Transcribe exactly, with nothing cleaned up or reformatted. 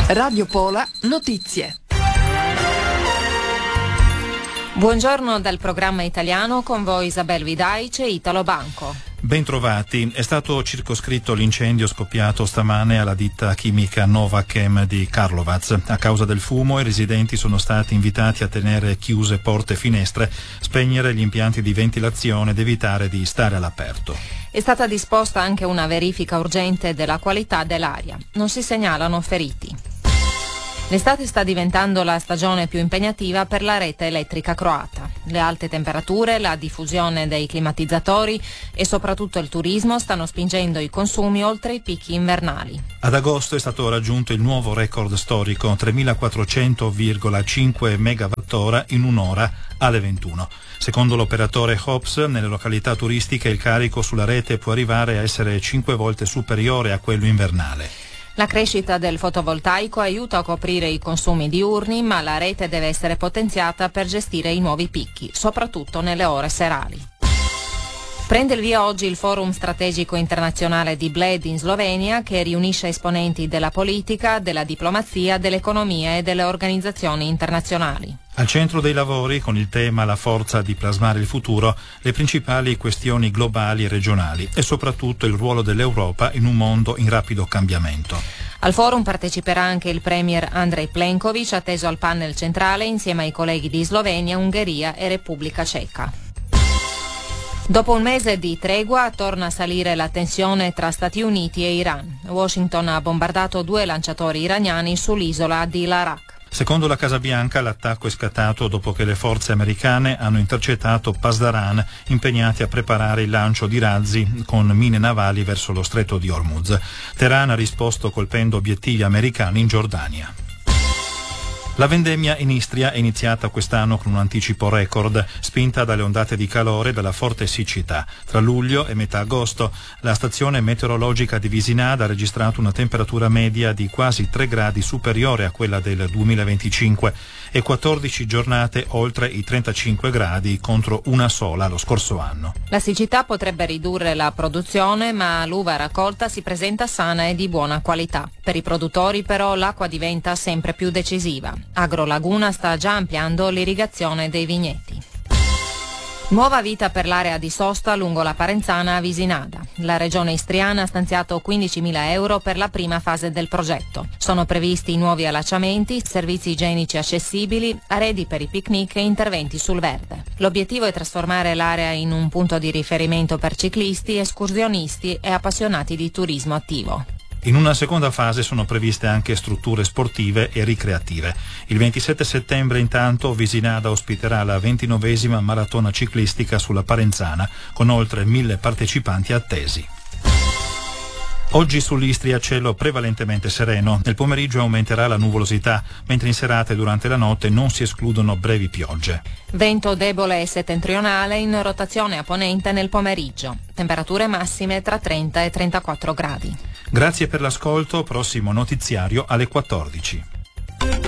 Radio Pola Notizie. Buongiorno dal programma italiano, con voi Isabel Vidaic e Italo Banco. Bentrovati. È stato circoscritto l'incendio scoppiato stamane alla ditta chimica Novachem di Karlovac. A causa del fumo i residenti sono stati invitati a tenere chiuse porte e finestre, spegnere gli impianti di ventilazione ed evitare di stare all'aperto. È stata disposta anche una verifica urgente della qualità dell'aria. Non si segnalano feriti. L'estate sta diventando la stagione più impegnativa per la rete elettrica croata. Le alte temperature, la diffusione dei climatizzatori e soprattutto il turismo stanno spingendo i consumi oltre i picchi invernali. Ad agosto è stato raggiunto il nuovo record storico, tremilaquattrocento virgola cinque megawattora in un'ora alle ventuno. Secondo l'operatore Hops, nelle località turistiche il carico sulla rete può arrivare a essere cinque volte superiore a quello invernale. La crescita del fotovoltaico aiuta a coprire i consumi diurni, ma la rete deve essere potenziata per gestire i nuovi picchi, soprattutto nelle ore serali. Prende il via oggi il Forum Strategico Internazionale di Bled in Slovenia, che riunisce esponenti della politica, della diplomazia, dell'economia e delle organizzazioni internazionali. Al centro dei lavori, con il tema La forza di plasmare il futuro, le principali questioni globali e regionali e soprattutto il ruolo dell'Europa in un mondo in rapido cambiamento. Al forum parteciperà anche il premier Andrej Plenković, atteso al panel centrale insieme ai colleghi di Slovenia, Ungheria e Repubblica Ceca. Dopo un mese di tregua torna a salire la tensione tra Stati Uniti e Iran. Washington ha bombardato due lanciatori iraniani sull'isola di Larak. Secondo la Casa Bianca l'attacco è scattato dopo che le forze americane hanno intercettato Pasdaran, impegnati a preparare il lancio di razzi con mine navali verso lo stretto di Hormuz. Teheran ha risposto colpendo obiettivi americani in Giordania. La vendemmia in Istria è iniziata quest'anno con un anticipo record, spinta dalle ondate di calore e dalla forte siccità. Tra luglio e metà agosto la stazione meteorologica di Visinada ha registrato una temperatura media di quasi tre gradi superiore a quella del duemilaventicinque e quattordici giornate oltre i trentacinque gradi contro una sola lo scorso anno. La siccità potrebbe ridurre la produzione, ma l'uva raccolta si presenta sana e di buona qualità. Per i produttori però l'acqua diventa sempre più decisiva. Agrolaguna sta già ampliando l'irrigazione dei vigneti. Nuova vita per l'area di sosta lungo la Parenzana a Visinada. La regione istriana ha stanziato quindicimila euro per la prima fase del progetto. Sono previsti nuovi allacciamenti, servizi igienici accessibili, arredi per i picnic e interventi sul verde. L'obiettivo è trasformare l'area in un punto di riferimento per ciclisti, escursionisti e appassionati di turismo attivo. In una seconda fase sono previste anche strutture sportive e ricreative. Il ventisette settembre intanto Visinada ospiterà la ventinovesima maratona ciclistica sulla Parenzana con oltre mille partecipanti attesi. Oggi sull'Istria cielo prevalentemente sereno, nel pomeriggio aumenterà la nuvolosità, mentre in serata e durante la notte non si escludono brevi piogge. Vento debole e settentrionale in rotazione a ponente nel pomeriggio. Temperature massime tra trenta e trentaquattro gradi. Grazie per l'ascolto, prossimo notiziario alle quattordici.